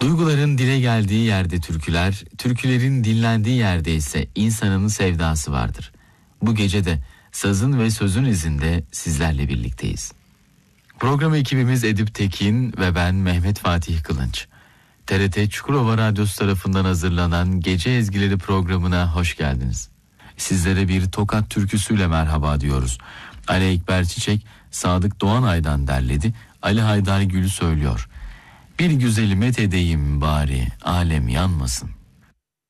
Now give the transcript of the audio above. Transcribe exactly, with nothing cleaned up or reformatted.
Duyguların dile geldiği yerde türküler, türkülerin dinlendiği yerde ise insanın sevdası vardır. Bu gece de sazın ve sözün izinde sizlerle birlikteyiz. Program ekibimiz Edip Tekin ve ben Mehmet Fatih Kılınç. T R T Çukurova Radyosu tarafından hazırlanan Gece Ezgileri programına hoş geldiniz. Sizlere bir Tokat türküsüyle merhaba diyoruz. Ali Ekber Çiçek, Sadık Doğanay'dan derledi. Ali Haydar Gül söylüyor. Bir güzeli met edeyim bari, alem yanmasın.